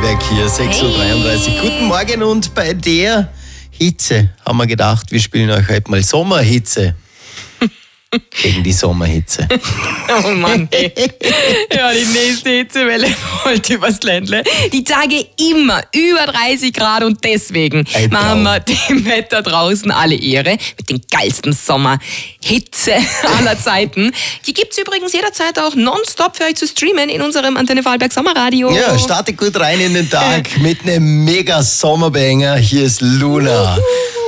Vorarlberg hier, 6.33 Uhr. Guten Morgen, und bei der Hitze haben wir gedacht, wir spielen euch heute mal Sommerhitze. Gegen die Sommerhitze. Oh Mann, ey. Ja, die nächste Hitzewelle rollt übers Ländle. Die Tage immer über 30 Grad, und deswegen machen wir dem Wetter draußen alle Ehre mit den geilsten Sommerhitze aller Zeiten. Die gibt's übrigens jederzeit auch nonstop für euch zu streamen in unserem Antenne Vorarlberg Sommerradio. Ja, startet gut rein in den Tag mit einem mega Sommerbanger. Hier ist Luna.